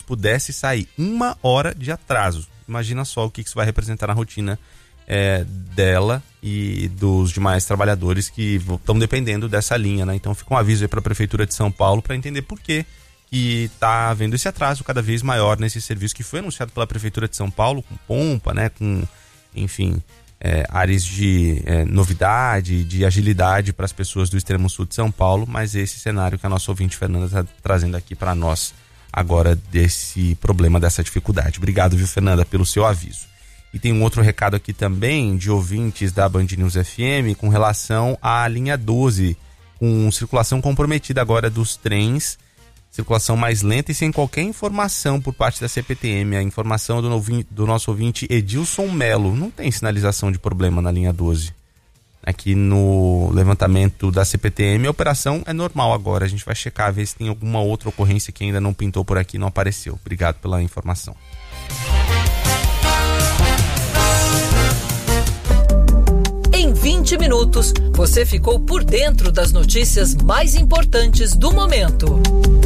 pudesse sair 1 hora de atraso. Imagina só o que isso vai representar na rotina dela e dos demais trabalhadores que estão dependendo dessa linha, né? Então fica um aviso aí para a Prefeitura de São Paulo para entender por que está havendo esse atraso cada vez maior nesse serviço que foi anunciado pela Prefeitura de São Paulo, com pompa, né? Com, enfim, áreas de novidade, de agilidade para as pessoas do extremo sul de São Paulo, mas esse cenário que a nossa ouvinte Fernanda está trazendo aqui para nós agora desse problema, dessa dificuldade. Obrigado, viu, Fernanda, pelo seu aviso. E tem um outro recado aqui também de ouvintes da Band News FM com relação à linha 12, com circulação comprometida agora dos trens, circulação mais lenta e sem qualquer informação por parte da CPTM. A informação do nosso ouvinte Edilson Melo: não tem sinalização de problema na linha 12. Aqui no levantamento da CPTM, a operação é normal agora. A gente vai checar, ver se tem alguma outra ocorrência que ainda não pintou por aqui, não apareceu. Obrigado pela informação. Em 20 minutos, você ficou por dentro das notícias mais importantes do momento.